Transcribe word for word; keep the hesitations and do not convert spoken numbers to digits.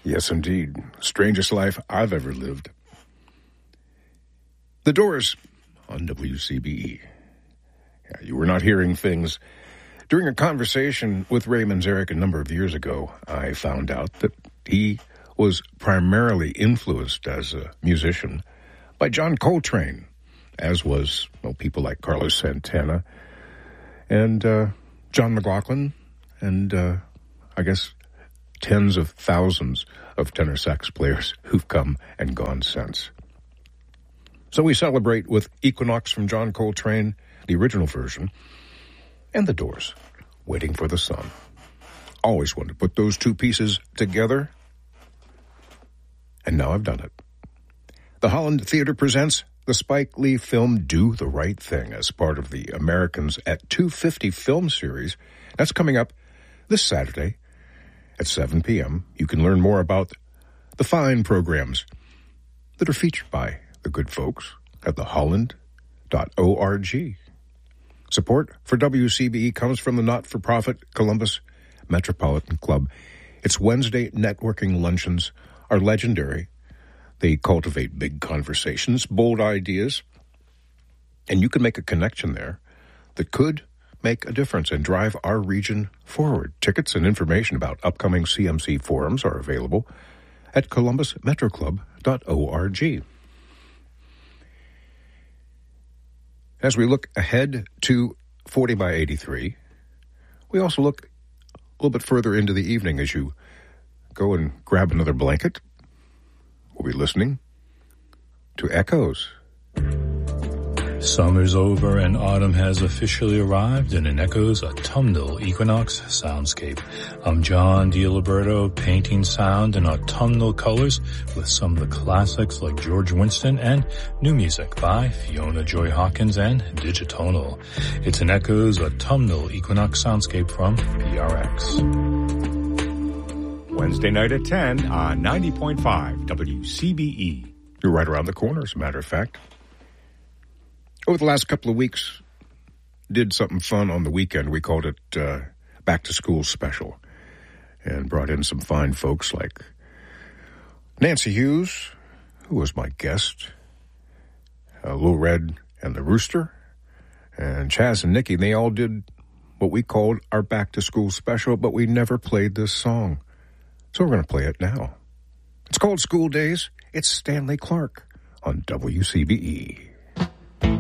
Yes, indeed. Strangest life I've ever lived. The Doors on W C B E. Yeah, you were not hearing things. During a conversation with Ray Manzarek a number of years ago, I found out that he was primarily influenced as a musician by John Coltrane, as was well, people like Carlos Santana and uh, John McLaughlin, and uh, I guess tens of thousands of tenor sax players who've come and gone since. So we celebrate with Equinox from John Coltrane, the original version, and The Doors, Waiting for the Sun. Always wanted to put those two pieces together, and now I've done it. The Holland Theater presents the Spike Lee film Do the Right Thing as part of the Americans at two fifty film series. That's coming up this Saturday at seven p.m. You can learn more about the fine programs that are featured by the good folks at the holland dot org. Support for W C B E comes from the not-for-profit Columbus Metropolitan Club. Its Wednesday networking luncheons are legendary. They cultivate big conversations, bold ideas, and you can make a connection there that could make a difference and drive our region forward. Tickets and information about upcoming C M C forums are available at columbus metro club dot org. As we look ahead to forty by eighty-three, we also look a little bit further into the evening as you go and grab another blanket. We'll be listening to Echoes. Summer's over and autumn has officially arrived in an Echoes autumnal equinox soundscape. I'm John DiLiberto, painting sound in autumnal colors with some of the classics like George Winston and new music by Fiona Joy Hawkins and Digitonal. It's an Echoes autumnal equinox soundscape from P R X. Wednesday night at ten on ninety point five W C B E. You're right around the corner, as a matter of fact. Over the last couple of weeks, did something fun on the weekend. We called it uh, Back to School Special and brought in some fine folks like Nancy Hughes, who was my guest, uh, Lil Red and the Rooster, and Chaz and Nikki. They all did what we called our Back to School Special, but we never played this song. So we're going to play it now. It's called School Days. It's Stanley Clarke on W C B E.